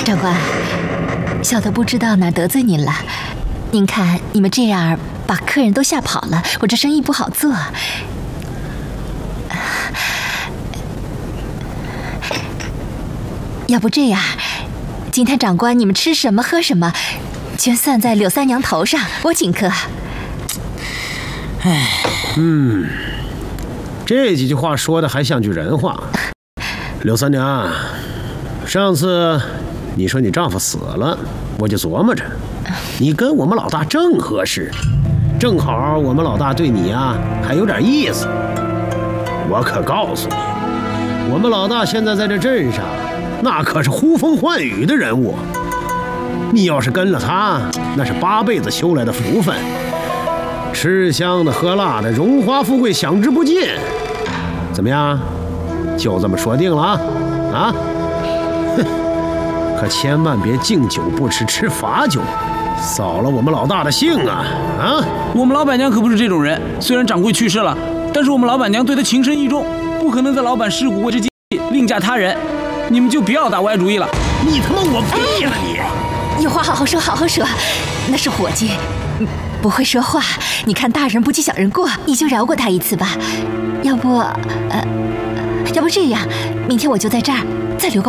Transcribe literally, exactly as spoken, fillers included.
长官，小的不知道哪得罪您了。您看你们这样把客人都吓跑了，我这生意不好做。要不这样，今天长官你们吃什么喝什么，全算在柳三娘头上，我请客。 哎，嗯，这几句话说的还像句人话。柳三娘，上次你说你丈夫死了，我就琢磨着，你跟我们老大正合适，正好我们老大对你呀还有点意思。我可告诉你，我们老大现在在这镇上，那可是呼风唤雨的人物。你要是跟了他，那是八辈子修来的福分，吃香的喝辣的，荣华富贵享之不尽。怎么样？就这么说定了啊！啊，哼，可千万别敬酒不吃吃罚酒，扫了我们老大的兴啊！啊， 我们老板娘可不是这种人，虽然掌柜去世了，但是我们老板娘对他情深意重，不可能在老板尸骨未之际另嫁他人。你们就不要打歪主意了。 你他妈我屁了你！ 有话好好说，好好说。那是伙计，不会说话。你看大人不计小人过，你就饶过他一次吧。要不，呃，要不这样，明天我就在这儿再留个